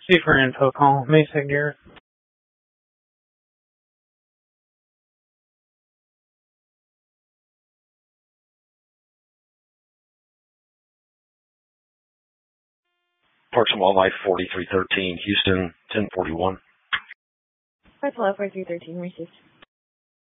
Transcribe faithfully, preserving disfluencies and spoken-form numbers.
See for info call. Mesa Garrett. Parks and Wildlife forty-three thirteen, Houston ten forty-one. Parks and Wildlife forty-three thirteen, received.